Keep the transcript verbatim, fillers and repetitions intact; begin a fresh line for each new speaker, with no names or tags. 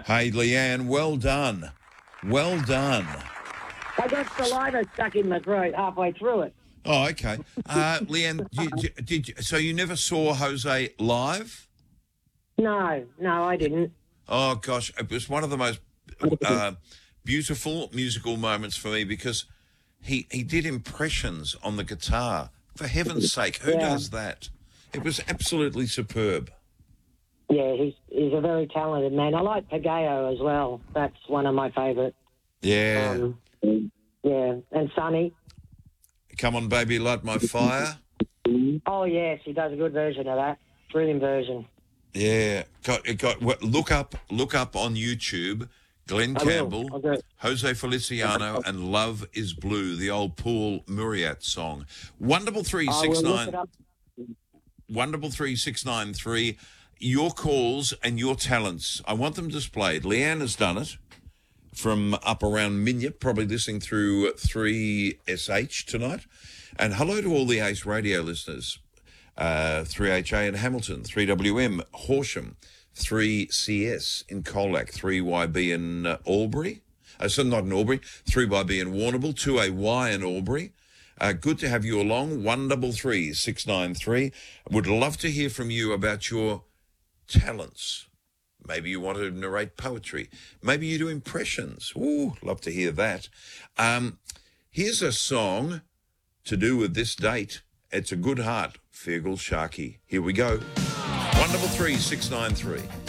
Hey, Leanne, well done. Well done.
I got saliva stuck in my throat halfway through it.
Oh, okay. Uh, Leanne, did, did you, so you never saw Jose live?
No, no, I didn't.
Oh, gosh. It was one of the most uh, beautiful musical moments for me because he, he did impressions on the guitar. For heaven's sake, who
Yeah.
does that? It was absolutely superb.
Yeah, he's he's a very talented man. I like Pagao as well. That's one of my favourite.
Yeah.
Um, yeah, and Sonny.
Come on, baby, light my fire.
Oh, yes, he does a good version of that. Brilliant version.
Yeah. Got, it got, well, look up, look up on YouTube, Glenn
I will.
Campbell,
I'll do it.
Jose Feliciano, and Love is Blue, the old Paul Muriat song. Wonderful three
I
six
will look
nine.
it up.
Wonderful three six nine three. Your calls and your talents. I want them displayed. Leanne has done it from up around Minya, probably listening through three S H tonight. And hello to all the Ace Radio listeners. Uh, three H A in Hamilton, three W M, Horsham, three C S in Colac, three Y B in uh, Albury. Uh, so not in Albury, three Y B in Warrnambool, two A Y in Albury. Uh, good to have you along. one double three six nine three. Would love to hear from you about your talents. Maybe you want to narrate poetry. Maybe you do impressions. Ooh, love to hear that. Um, here's a song to do with this date. It's a good heart, Feargal Sharkey. Here we go. one double three six nine three.